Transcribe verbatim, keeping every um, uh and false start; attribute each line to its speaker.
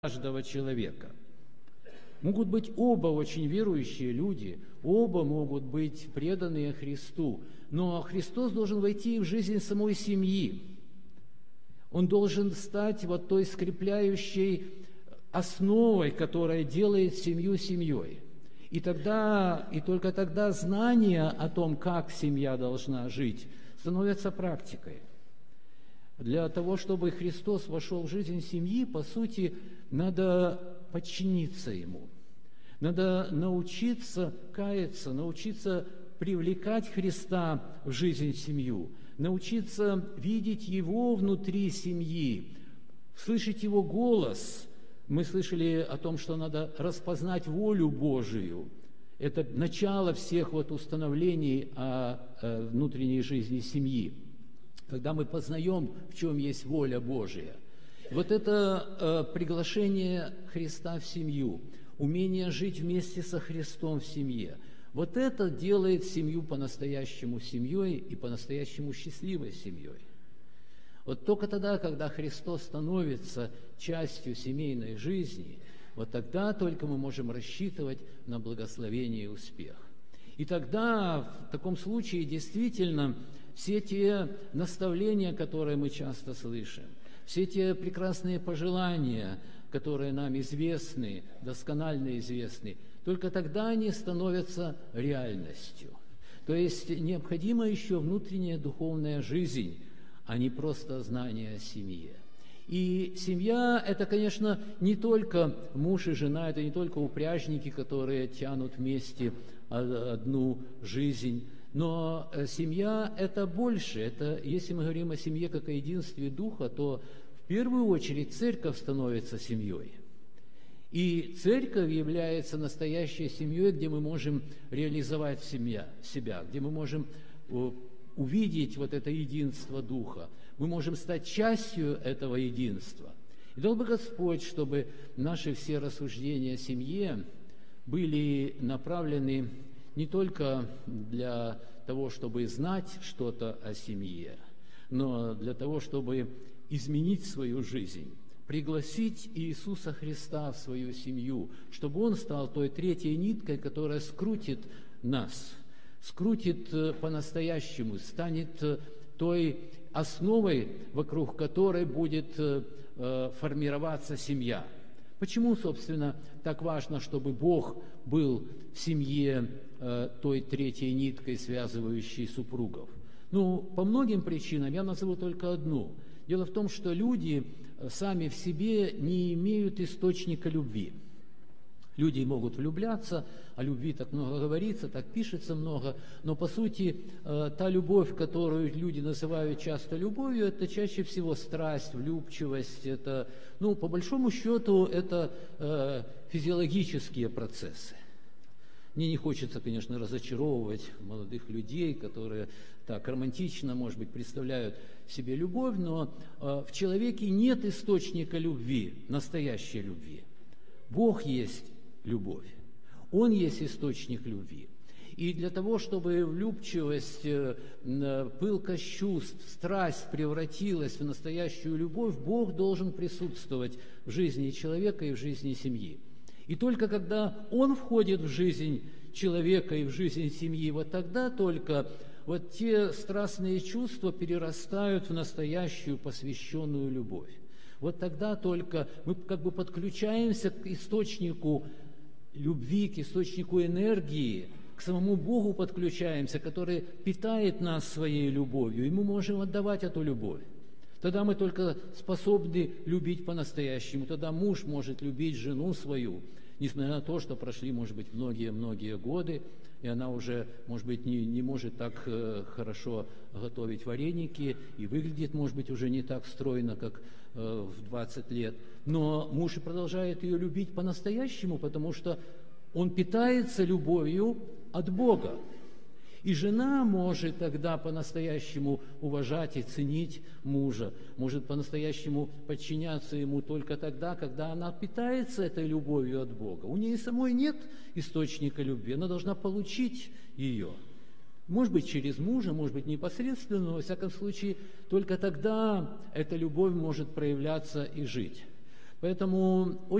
Speaker 1: каждого человека. Могут быть оба очень верующие люди, оба могут быть преданные Христу, но Христос должен войти в жизнь самой семьи. Он должен стать вот той скрепляющей основой, которая делает семью семьей. И тогда, и только тогда знание о том, как семья должна жить, становится практикой. Для того, чтобы Христос вошел в жизнь семьи, по сути, надо подчиниться Ему. Надо научиться каяться, научиться привлекать Христа в жизнь семью, научиться видеть Его внутри семьи, слышать Его голос. Мы слышали о том, что надо распознать волю Божию. Это начало всех вот установлений о, о внутренней жизни семьи. Когда мы познаем, в чем есть воля Божия. Вот это э, приглашение Христа в семью, умение жить вместе со Христом в семье, вот это делает семью по-настоящему семьей и по-настоящему счастливой семьей. Вот только тогда, когда Христос становится частью семейной жизни, вот тогда только мы можем рассчитывать на благословение и успех. И тогда, в таком случае, действительно, все те наставления, которые мы часто слышим, все те прекрасные пожелания, которые нам известны, досконально известны, только тогда они становятся реальностью. То есть необходима еще внутренняя духовная жизнь, а не просто знание о семье. И семья – это, конечно, не только муж и жена, это не только упряжники, которые тянут вместе одну жизнь. Но семья – это больше. Это, если мы говорим о семье как о единстве Духа, то в первую очередь церковь становится семьей. И церковь является настоящей семьей, где мы можем реализовать семья, себя, где мы можем увидеть вот это единство Духа. Мы можем стать частью этого единства. И дал бы Господь, чтобы наши все рассуждения о семье были направлены не только для того, чтобы знать что-то о семье, но для того, чтобы изменить свою жизнь, пригласить Иисуса Христа в свою семью, чтобы Он стал той третьей ниткой, которая скрутит нас, скрутит по-настоящему, станет той основой, вокруг которой будет формироваться семья. Почему, собственно, так важно, чтобы Бог был в семье э, той третьей ниткой, связывающей супругов? Ну, по многим причинам, я назову только одну. Дело в том, что люди сами в себе не имеют источника любви. Люди могут влюбляться, о любви так много говорится, так пишется много, но, по сути, э, та любовь, которую люди называют часто любовью, это чаще всего страсть, влюбчивость, это, ну, по большому счету, это э, физиологические процессы. Мне не хочется, конечно, разочаровывать молодых людей, которые так романтично, может быть, представляют себе любовь, но э, в человеке нет источника любви, настоящей любви. Бог есть любовь. Он есть источник любви. И для того, чтобы влюбчивость, пылкость чувств, страсть превратилась в настоящую любовь, Бог должен присутствовать в жизни человека и в жизни семьи. И только когда Он входит в жизнь человека и в жизнь семьи, вот тогда только вот те страстные чувства перерастают в настоящую посвященную любовь. Вот тогда только мы как бы подключаемся к источнику любви, к источнику энергии, к самому Богу подключаемся, который питает нас своей любовью, и мы можем отдавать эту любовь. Тогда мы только способны любить по-настоящему. Тогда муж может любить жену свою, несмотря на то, что прошли, может быть, многие-многие годы, и она уже, может быть, не, не может так э, хорошо готовить вареники, и выглядит, может быть, уже не так стройно, как э, в двадцать лет. Но муж и продолжает ее любить по-настоящему, потому что он питается любовью от Бога. И жена может тогда по-настоящему уважать и ценить мужа, может по-настоящему подчиняться ему только тогда, когда она питается этой любовью от Бога. У нее самой нет источника любви, она должна получить ее. Может быть, через мужа, может быть, непосредственно, но, во всяком случае, только тогда эта любовь может проявляться и жить. Поэтому